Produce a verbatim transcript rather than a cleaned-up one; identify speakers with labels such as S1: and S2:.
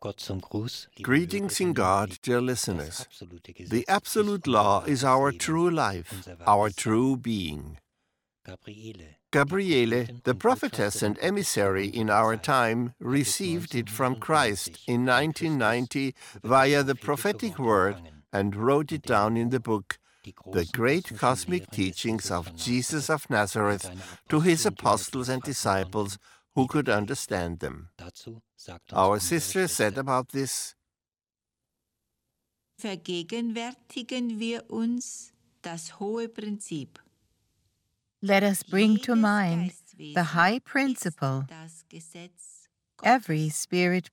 S1: Greetings in God, dear listeners. The absolute law is our true life, our true being. Gabriele, the prophetess and emissary in our time, received it from Christ in nineteen ninety via the prophetic word and wrote it down in the book, The Great Cosmic Teachings of Jesus of Nazareth, to his apostles and disciples who could understand them. Our sister said about this,
S2: Vergegenwärtigen wir uns das hohe Prinzip.
S3: Let us bring to mind the high principle. Every spirit